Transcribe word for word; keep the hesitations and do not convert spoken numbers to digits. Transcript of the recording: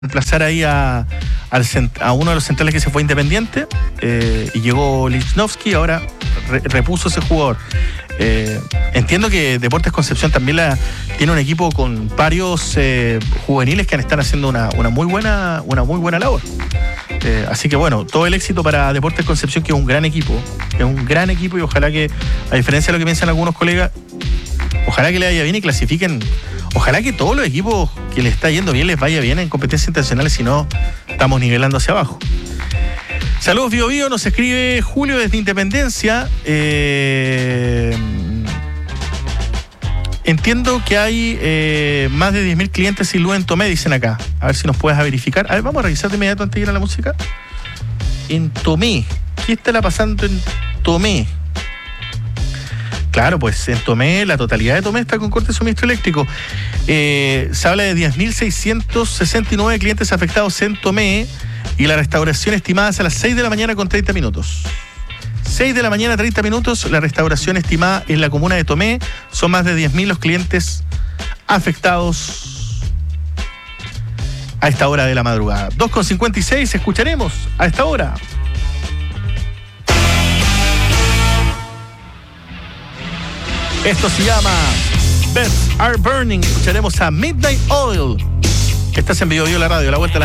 reemplazar ahí a, al, a uno de los centrales que se fue Independiente eh, y llegó Lichnowsky, ahora re, repuso ese jugador. Eh, entiendo que Deportes Concepción también la, tiene un equipo con varios eh, juveniles que están haciendo una, una, muy buena, una muy buena labor. Eh, así que bueno, todo el éxito para Deportes Concepción, que es un gran equipo, es un gran equipo y ojalá que, a diferencia de lo que piensan algunos colegas, ojalá que le vaya bien y clasifiquen. Ojalá que todos los equipos que le está yendo bien les vaya bien en competencias internacionales, si no, estamos nivelando hacia abajo. Saludos, Bio Bio, nos escribe Julio desde Independencia. Eh, entiendo que hay eh, más de diez mil clientes sin luz en Tomé, dicen acá. A ver si nos puedes verificar. A ver, vamos a revisar de inmediato antes de ir a la música. En Tomé. ¿Qué estará pasando en Tomé? Claro, pues en Tomé, la totalidad de Tomé está con corte de suministro eléctrico. Eh, se habla de diez mil seiscientos sesenta y nueve clientes afectados en Tomé y la restauración estimada es a las seis de la mañana con treinta minutos. seis de la mañana, treinta minutos, la restauración estimada en la comuna de Tomé. Son más de diez mil los clientes afectados a esta hora de la madrugada. dos con cincuenta y seis, escucharemos a esta hora. Esto se llama Beds Are Burning. Escucharemos a Midnight Oil. Estás en Bio Bio, la radio, la vuelta a la